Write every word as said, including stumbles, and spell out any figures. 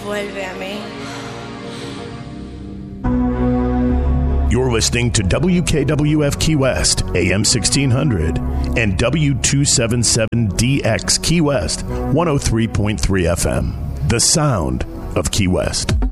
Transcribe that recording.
vuelve a mí. You're listening to W K W F Key West, A M sixteen hundred, and W two seventy-seven D X Key West, one oh three point three F M. The sound of Key West.